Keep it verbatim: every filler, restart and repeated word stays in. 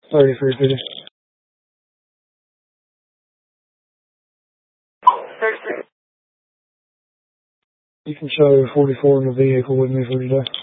thirty-three fifty. thirty-three. You can show forty-four in the vehicle with me for today.